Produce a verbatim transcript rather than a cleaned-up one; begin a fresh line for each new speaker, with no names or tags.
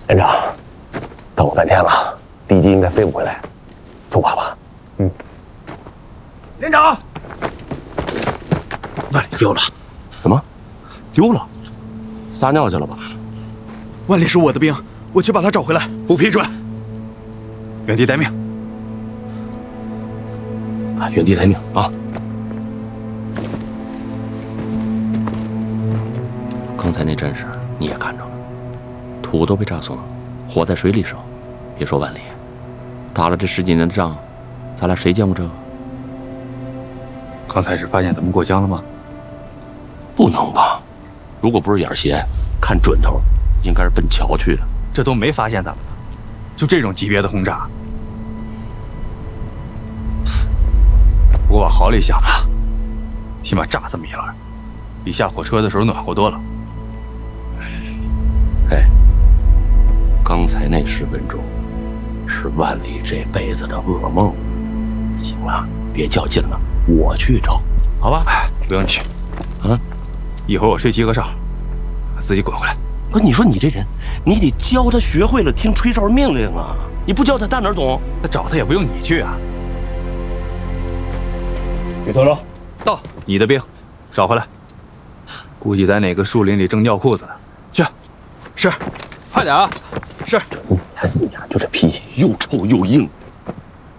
连长，等我半天了，敌机应该飞不回来，出发吧。嗯。
连长，万里丢了。
什么？
丢了？
撒尿去了吧？
万里是我的兵，我去把他找回来。不批准。原地待命。
啊，原地待命啊！
刚才那阵势你也看着了，土都被炸松了，火在水里烧。别说万里，打了这十几年的仗，咱俩谁见过这个？
刚才是发现咱们过江了吗？
不能吧？如果不是眼斜，看准头，应该是奔桥去的。
这都没发现咱们呢，就这种级别的轰炸。不过往好里想吧，起码炸这么一轮，比下火车的时候暖和多了。
哎，刚才那十分钟，是万里这辈子的噩梦。行了，别较劲了，我去找，好吧？
哎，不用你去，
啊，
一会儿我睡七个哨，自己滚回来。
不是，你说你这人，你得教他学会了听吹哨命令啊！你不教他，他哪懂？
那找他也不用你去啊。
许头头，
到，你的兵，找回来。估计在哪个树林里正尿裤子呢。去，是，快点啊！是。
你看你呀，就这脾气，又臭又硬。